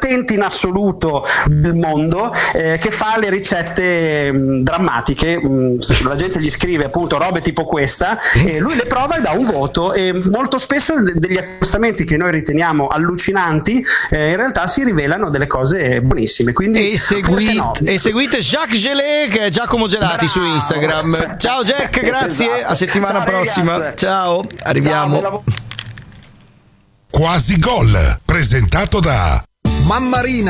patente in assoluto del mondo, che fa le ricette drammatiche. La gente gli scrive appunto robe tipo questa e lui le prova e dà un voto, e molto spesso degli accostamenti che noi riteniamo allucinanti in realtà si rivelano delle cose buonissime. Quindi e seguite Jacques Gelé, che è Giacomo Gelati. Bravo. Su Instagram. Ciao Jack, grazie, esatto. A settimana prossima. Ragazzi. Ciao, arriviamo. Ciao, Quasi Gol, presentato da Mammarina.